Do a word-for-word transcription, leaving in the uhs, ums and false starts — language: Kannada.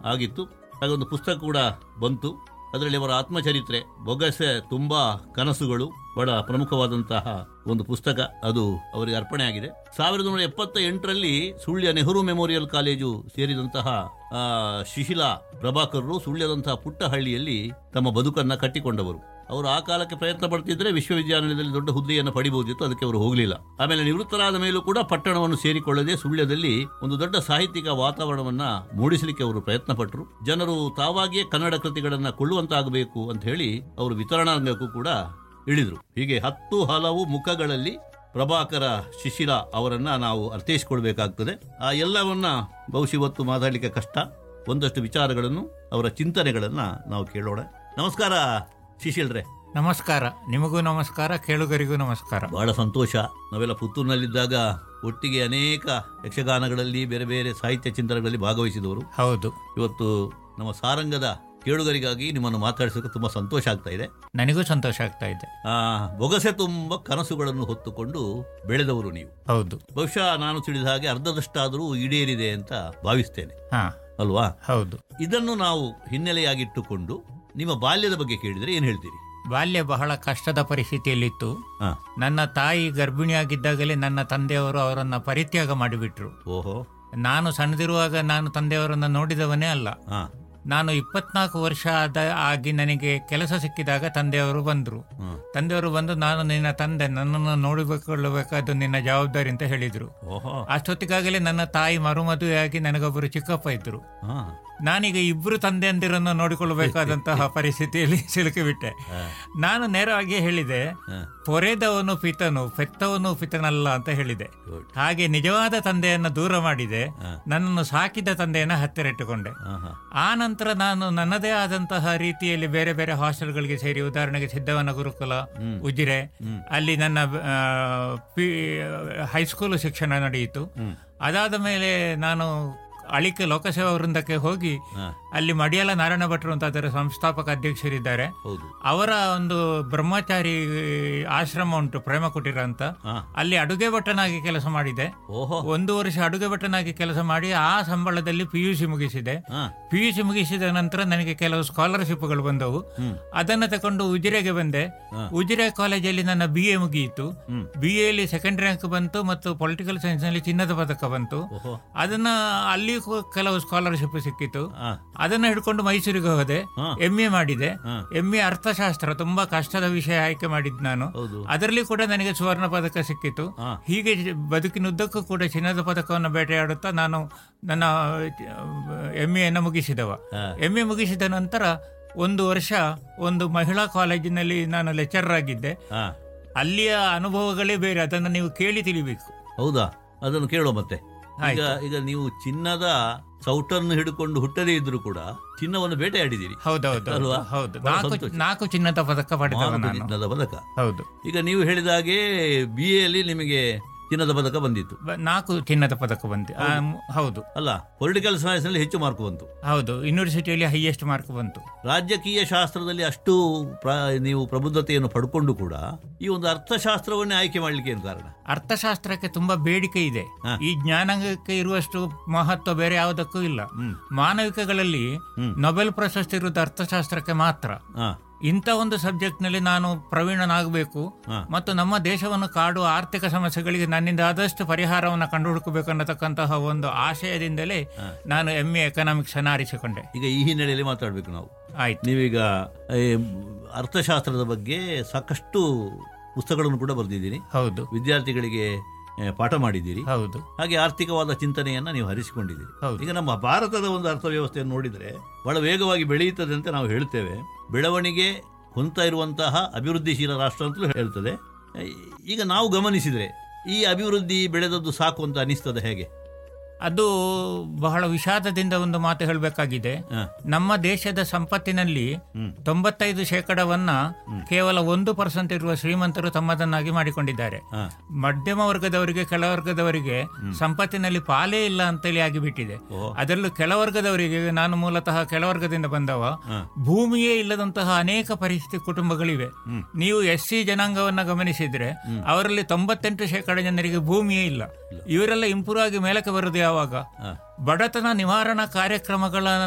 ಆಗಿತ್ತು. ಹಾಗೊಂದು ಪುಸ್ತಕ ಕೂಡ ಬಂತು. ಅದರಲ್ಲಿ ಅವರ ಆತ್ಮಚರಿತ್ರೆ, ಬೊಗಸೆ ತುಂಬಾ ಕನಸುಗಳು, ಬಹಳ ಪ್ರಮುಖವಾದಂತಹ ಒಂದು ಪುಸ್ತಕ, ಅದು ಅವರಿಗೆ ಅರ್ಪಣೆ ಆಗಿದೆ. ಸಾವಿರದ ಒಂಬೈನೂರ ಎಪ್ಪತ್ತ ಎಂಟರಲ್ಲಿ ಸುಳ್ಯ ನೆಹರು ಮೆಮೋರಿಯಲ್ ಕಾಲೇಜು ಸೇರಿದಂತಹ ಆ ಶಿಶಿಲಾ ಪ್ರಭಾಕರರು ಸುಳ್ಯದಂತಹ ಪುಟ್ಟ ಹಳ್ಳಿಯಲ್ಲಿ ತಮ್ಮ ಬದುಕನ್ನ ಕಟ್ಟಿಕೊಂಡವರು. ಅವರು ಆ ಕಾಲಕ್ಕೆ ಪ್ರಯತ್ನ ಪಡ್ತಿದ್ರೆ ವಿಶ್ವವಿದ್ಯಾನಿಲಯದಲ್ಲಿ ದೊಡ್ಡ ಹುದ್ದೆಯನ್ನು ಪಡಿಬಹುದಿತ್ತು, ಅದಕ್ಕೆ ಅವರು ಹೋಗಲಿಲ್ಲ. ಆಮೇಲೆ ನಿವೃತ್ತರಾದ ಮೇಲೂ ಕೂಡ ಪಟ್ಟಣವನ್ನು ಸೇರಿಕೊಳ್ಳದೆ ಸುಳ್ಯದಲ್ಲಿ ಒಂದು ದೊಡ್ಡ ಸಾಹಿತ್ಯಿಕ ವಾತಾವರಣವನ್ನ ಮೂಡಿಸಲಿಕ್ಕೆ ಅವರು ಪ್ರಯತ್ನ ಪಟ್ಟರು. ಜನರು ತಾವಾಗಿಯೇ ಕನ್ನಡ ಕೃತಿಗಳನ್ನ ಕೊಳ್ಳುವಂತಾಗಬೇಕು ಅಂತ ಹೇಳಿ ಅವರು ವಿತರಣಾ ರಂಗಕ್ಕೂ ಕೂಡ ಇಳಿದ್ರು. ಹೀಗೆ ಹತ್ತು ಹಲವು ಮುಖಗಳಲ್ಲಿ ಪ್ರಭಾಕರ ಶಿಶಿಲಾ ಅವರನ್ನ ನಾವು ಅರ್ಥೈಸಿಕೊಳ್ಬೇಕಾಗ್ತದೆ. ಆ ಎಲ್ಲವನ್ನ ಬಹುಶಃ ಇವತ್ತು ಮಾತಾಡಲಿಕ್ಕೆ ಕಷ್ಟ. ಒಂದಷ್ಟು ವಿಚಾರಗಳನ್ನು, ಅವರ ಚಿಂತನೆಗಳನ್ನ ನಾವು ಕೇಳೋಣ. ನಮಸ್ಕಾರ ಶಿಶಿಲ್ರೆ. ನಮಸ್ಕಾರ. ನಿಮಗೂ ನಮಸ್ಕಾರ, ಕೇಳುಗರಿಗೂ ನಮಸ್ಕಾರ. ಬಹಳ ಸಂತೋಷ. ನಾವೆಲ್ಲ ಪುತ್ತೂರಿನಲ್ಲಿದ್ದಾಗ ಒಟ್ಟಿಗೆ ಅನೇಕ ಯಕ್ಷಗಾನಗಳಲ್ಲಿ, ಬೇರೆ ಬೇರೆ ಸಾಹಿತ್ಯ ಚಿಂತನೆಗಳಲ್ಲಿ ಭಾಗವಹಿಸಿದವರು. ಹೌದು. ಇವತ್ತು ನಮ್ಮ ಸಾರಂಗದ ಕೇಳುಗರಿಗಾಗಿ ನಿಮ್ಮನ್ನು ಮಾತಾಡಿಸೋಕೆ ತುಂಬಾ ಸಂತೋಷ ಆಗ್ತಾ ಇದೆ. ನನಗೂ ಸಂತೋಷ ಆಗ್ತಾ ಇದೆ. ಆ ಬೊಗಸೆ ತುಂಬಾ ಕನಸುಗಳನ್ನು ಹೊತ್ತುಕೊಂಡು ಬೆಳೆದವರು ನೀವು. ಹೌದು. ಬಹುಶಃ ನಾನು ತಿಳಿದ ಹಾಗೆ ಅರ್ಧದಷ್ಟಾದರೂ ಈಡೇರಿದೆ ಅಂತ ಭಾವಿಸ್ತೇನೆ, ಅಲ್ವಾ? ಹೌದು. ಇದನ್ನು ನಾವು ಹಿನ್ನೆಲೆಯಾಗಿಟ್ಟುಕೊಂಡು ನಿಮ್ಮ ಬಾಲ್ಯದ ಬಗ್ಗೆ ಕೇಳಿದ್ರೆ ಏನ್ ಹೇಳ್ತೀರಿ? ಬಾಲ್ಯ ಬಹಳ ಕಷ್ಟದ ಪರಿಸ್ಥಿತಿಯಲ್ಲಿತ್ತು. ನನ್ನ ತಾಯಿ ಗರ್ಭಿಣಿಯಾಗಿದ್ದಾಗಲೇ ನನ್ನ ತಂದೆಯವರು ಅವರನ್ನ ಪರಿತ್ಯಾಗ ಮಾಡಿಬಿಟ್ರು. ಓಹೋ. ನಾನು ಸಣ್ಣದಿರುವಾಗ ನಾನು ತಂದೆಯವರನ್ನ ನೋಡಿದವನೇ ಅಲ್ಲ. ನಾನು ಇಪ್ಪತ್ನಾಲ್ಕು ವರ್ಷ ಆದ ಆಗಿ ನನಗೆ ಕೆಲಸ ಸಿಕ್ಕಿದಾಗ ತಂದೆಯವರು ಬಂದ್ರು. ತಂದೆಯವರು ಬಂದು, ನಾನು ನಿನ್ನ ತಂದೆ, ನನ್ನನ್ನು ನೋಡಿಕೊಳ್ಳಬೇಕಾದ್ದು ನಿನ್ನ ಜವಾಬ್ದಾರಿ ಅಂತ ಹೇಳಿದ್ರು. ಅಷ್ಟೊತ್ತಿಗಾಗಲೇ ನನ್ನ ತಾಯಿ ಮರುಮದುವೆಯಾಗಿ ನನಗೊಬ್ಬರು ಚಿಕ್ಕಪ್ಪ ಇದ್ರು. ನಾನೀಗ ಇಬ್ರು ತಂದೆಯಂದಿರನ್ನು ನೋಡಿಕೊಳ್ಳಬೇಕಾದಂತಹ ಪರಿಸ್ಥಿತಿಯಲ್ಲಿ ಸಿಲುಕಿಬಿಟ್ಟೆ. ನಾನು ನೇರವಾಗಿ ಹೇಳಿದೆ, ಪೊರೆದವನು ಪಿತನು, ಪೆತ್ತವನು ಪಿತನಲ್ಲ ಅಂತ ಹೇಳಿದೆ. ಹಾಗೆ ನಿಜವಾದ ತಂದೆಯನ್ನು ದೂರ ಮಾಡಿದೆ, ನನ್ನನ್ನು ಸಾಕಿದ ತಂದೆಯನ್ನ ಹತ್ತಿರ ಇಟ್ಟುಕೊಂಡೆ. ಆ ನಂತರ ನಾನು ನನ್ನದೇ ಆದಂತಹ ರೀತಿಯಲ್ಲಿ ಬೇರೆ ಬೇರೆ ಹಾಸ್ಟೆಲ್ಗಳಿಗೆ ಸೇರಿ, ಉದಾಹರಣೆಗೆ ಸಿದ್ದವನ ಗುರುಕುಲ, ಉಜಿರೆ, ಅಲ್ಲಿ ನನ್ನ ಹೈಸ್ಕೂಲ್ ಶಿಕ್ಷಣ ನಡೆಯಿತು. ಅದಾದ ಮೇಲೆ ನಾನು ಅಳಿಕೆ ಲೋಕಸೇವಾ ವೃಂದಕ್ಕೆ ಹೋಗಿ ಅಲ್ಲಿ ಮಡಿಯಾಲ ನಾರಾಯಣ ಭಟ್ರು ಅಂತ ಅದರ ಸಂಸ್ಥಾಪಕ ಅಧ್ಯಕ್ಷರಿದ್ದಾರೆ. ಅವರ ಒಂದು ಬ್ರಹ್ಮಚಾರಿ ಆಶ್ರಮ ಉಂಟು, ಪ್ರೇಮ ಕುಟೀರ ಅಂತ, ಅಲ್ಲಿ ಅಡುಗೆ ಭಟ್ಟನಾಗಿ ಕೆಲಸ ಮಾಡಿದೆ. ಒಂದು ವರ್ಷ ಅಡುಗೆ ಭಟ್ಟನಾಗಿ ಕೆಲಸ ಮಾಡಿ ಆ ಸಂಬಳದಲ್ಲಿ P U C ಮುಗಿಸಿದೆ. P U C ಮುಗಿಸಿದ ನಂತರ ನನಗೆ ಕೆಲವು ಸ್ಕಾಲರ್ಶಿಪ್ಗಳು ಬಂದವು. ಅದನ್ನು ತಕೊಂಡು ಉಜಿರೆಗೆ ಬಂದೆ. ಉಜಿರೆ ಕಾಲೇಜಲ್ಲಿ ನನ್ನ ಬಿ ಎ ಮುಗಿಯಿತು. ಬಿ ಎಲ್ಲಿ ಸೆಕೆಂಡ್ ರ್ಯಾಂಕ್ ಬಂತು ಮತ್ತು ಪೊಲಿಟಿಕಲ್ ಸೈನ್ಸ್ ನಲ್ಲಿ ಚಿನ್ನದ ಪದಕ ಬಂತು. ಅದನ್ನ ಅಲ್ಲಿ ಕೆಲವು ಸ್ಕಾಲರ್ಶಿಪ್ ಸಿಕ್ಕಿತು. ಅದನ್ನ ಹಿಡ್ಕೊಂಡು ಮೈಸೂರಿಗೆ ಹೋದೆ, ಎಂ ಎ ಮಾಡಿದೆ. ಎಂ ಎ ಅರ್ಥಶಾಸ್ತ್ರ, ತುಂಬಾ ಕಷ್ಟದ ವಿಷಯ ಆಯ್ಕೆ ಮಾಡಿದ್ ನಾನು. ಅದರಲ್ಲಿ ಕೂಡ ನನಗೆ ಸುವರ್ಣ ಪದಕ ಸಿಕ್ಕಿತು. ಹೀಗೆ ಬದುಕಿನುದ್ದಕ್ಕೂ ಕೂಡ ಚಿನ್ನದ ಪದಕವನ್ನು ಬೇಟೆಯಾಡುತ್ತಾ ನಾನು ನನ್ನ ಎಂ ಎನ್ನು ಮುಗಿಸಿದವ. ಎಂ ಎ ಮುಗಿಸಿದ ನಂತರ ಒಂದು ವರ್ಷ ಒಂದು ಮಹಿಳಾ ಕಾಲೇಜಿನಲ್ಲಿ ನಾನು ಲೆಕ್ಚರರ್ ಆಗಿದ್ದೆ. ಅಲ್ಲಿಯ ಅನುಭವಗಳೇ ಬೇರೆ, ಅದನ್ನು ನೀವು ಕೇಳಿ ತಿಳಿಬೇಕು. ಹೌದಾ? ಅದನ್ನು ಕೇಳೋ ಮತ್ತೆ. ಈಗ ಈಗ ನೀವು ಚಿನ್ನದ ಸೌಟನ್ನು ಹಿಡ್ಕೊಂಡು ಹುಟ್ಟದೇ ಇದ್ರು ಕೂಡ ಚಿನ್ನವನ್ನು ಬೇಟೆಯಾಡಿದ್ದೀರಿ. ಹೌದೌದು ಅಲ್ವಾ? ಹೌದು. ನಾಲ್ಕು ಚಿನ್ನದ ಪದಕ ಪಡೆದ ಚಿನ್ನದ ಪದಕ. ಹೌದು. ಈಗ ನೀವು ಹೇಳಿದ ಹಾಗೆ ಬಿ ಎ ಅಲ್ಲಿ ನಿಮಗೆ ಚಿನ್ನದ ಪದಕ ಬಂದಿತ್ತು. ನಾಲ್ಕು ಚಿನ್ನದ ಪದಕ ಬಂತು. ಹೌದು. ಅಲ್ಲ, ಪೊಲಿಟಿಕಲ್ ಸೈನ್ಸ್ ನಲ್ಲಿ ಹೆಚ್ಚು ಮಾರ್ಕ್ ಬಂತು. ಹೌದು, ಯೂನಿವರ್ಸಿಟಿಯಲ್ಲಿ ಹೈಯೆಸ್ಟ್ ಮಾರ್ಕ್ ಬಂತು. ರಾಜಕೀಯ ಶಾಸ್ತ್ರದಲ್ಲಿ ಅಷ್ಟು ನೀವು ಪ್ರಬುದ್ಧತೆಯನ್ನು ಪಡ್ಕೊಂಡು ಕೂಡ ಈ ಒಂದು ಅರ್ಥಶಾಸ್ತ್ರವನ್ನೇ ಆಯ್ಕೆ ಮಾಡ್ಲಿಕ್ಕೆ ಏನು ಕಾರಣ? ಅರ್ಥಶಾಸ್ತ್ರಕ್ಕೆ ತುಂಬಾ ಬೇಡಿಕೆ ಇದೆ. ಈ ಜ್ಞಾನಕ್ಕೆ ಇರುವಷ್ಟು ಮಹತ್ವ ಬೇರೆ ಯಾವುದಕ್ಕೂ ಇಲ್ಲ. ಮಾನವಿಕಗಳಲ್ಲಿ ನೊಬೆಲ್ ಪ್ರಶಸ್ತಿ ಇರುವುದು ಅರ್ಥಶಾಸ್ತ್ರಕ್ಕೆ ಮಾತ್ರ. ಇಂಥ ಒಂದು ಸಬ್ಜೆಕ್ಟ್ ನಲ್ಲಿ ನಾನು ಪ್ರವೀಣನಾಗಬೇಕು ಮತ್ತು ನಮ್ಮ ದೇಶವನ್ನು ಕಾಡುವ ಆರ್ಥಿಕ ಸಮಸ್ಯೆಗಳಿಗೆ ನನ್ನಿಂದ ಆದಷ್ಟು ಪರಿಹಾರವನ್ನು ಕಂಡು ಹುಡುಕಬೇಕು ಅನ್ನತಕ್ಕಂತಹ ಒಂದು ಆಶಯದಿಂದಲೇ ನಾನು ಎಂ ಎ ಎಕನಾಮಿಕ್ಸ್ ಅನ್ನು ಆರಿಸಿಕೊಂಡೆ. ಈಗ ಈ ಹಿನ್ನೆಲೆಯಲ್ಲಿ ಮಾತಾಡಬೇಕು ನಾವು. ಆಯ್ತು. ನೀವೀಗ ಅರ್ಥಶಾಸ್ತ್ರದ ಬಗ್ಗೆ ಸಾಕಷ್ಟು ಪುಸ್ತಕಗಳನ್ನು ಕೂಡ ಬರೆದಿದ್ದೀರಿ. ಹೌದು. ವಿದ್ಯಾರ್ಥಿಗಳಿಗೆ ಪಾಠ ಮಾಡಿದ್ದೀರಿ. ಹೌದು. ಹಾಗೆ ಆರ್ಥಿಕವಾದ ಚಿಂತನೆಯನ್ನ ನೀವು ಹರಿಸಿಕೊಂಡಿದ್ದೀರಿ. ಈಗ ನಮ್ಮ ಭಾರತದ ಒಂದು ಅರ್ಥವ್ಯವಸ್ಥೆಯನ್ನು ನೋಡಿದರೆ ಬಹಳ ವೇಗವಾಗಿ ಬೆಳೆಯುತ್ತದೆ ಅಂತ ನಾವು ಹೇಳ್ತೇವೆ. ಬೆಳವಣಿಗೆ ಹೊಂದ್ತಾ ಇರುವಂತಹ ಅಭಿವೃದ್ಧಿಶೀಲ ರಾಷ್ಟ್ರ ಅಂತಲೂ ಹೇಳ್ತದೆ. ಈಗ ನಾವು ಗಮನಿಸಿದರೆ ಈ ಅಭಿವೃದ್ಧಿ ಬೆಳೆದದ್ದು ಸಾಕು ಅಂತ ಅನಿಸ್ತದೆ, ಹೇಗೆ? ಅದು ಬಹಳ ವಿಷಾದದಿಂದ ಒಂದು ಮಾತು ಹೇಳಬೇಕಾಗಿದೆ. ನಮ್ಮ ದೇಶದ ಸಂಪತ್ತಿನಲ್ಲಿ ತೊಂಬತ್ತೈದು ಶೇಕಡವನ್ನ ಕೇವಲ ಒಂದು ಪರ್ಸೆಂಟ್ ಇರುವ ಶ್ರೀಮಂತರು ತಮ್ಮದನ್ನಾಗಿ ಮಾಡಿಕೊಂಡಿದ್ದಾರೆ. ಮಧ್ಯಮ ವರ್ಗದವರಿಗೆ, ಕೆಳವರ್ಗದವರಿಗೆ ಸಂಪತ್ತಿನಲ್ಲಿ ಪಾಲೇ ಇಲ್ಲ ಅಂತೇಳಿ ಆಗಿಬಿಟ್ಟಿದೆ. ಅದರಲ್ಲೂ ಕೆಳವರ್ಗದವರಿಗೆ, ನಾನು ಮೂಲತಃ ಕೆಳವರ್ಗದಿಂದ ಬಂದವ, ಭೂಮಿಯೇ ಇಲ್ಲದಂತಹ ಅನೇಕ ಪರಿಸ್ಥಿತಿ ಕುಟುಂಬಗಳಿವೆ. ನೀವು ಎಸ್ ಸಿ ಜನಾಂಗವನ್ನ ಗಮನಿಸಿದ್ರೆ ಅವರಲ್ಲಿ ತೊಂಬತ್ತೆಂಟು ಶೇಕಡ ಜನರಿಗೆ ಭೂಮಿಯೇ ಇಲ್ಲ. ಇವರೆಲ್ಲ ಇಂಪ್ರೂವ್ ಆಗಿ ಮೇಲಕ್ಕೆ ಬರುವುದು ಯಾವಾಗ? ಬಡತನ ನಿವಾರಣಾ ಕಾರ್ಯಕ್ರಮಗಳ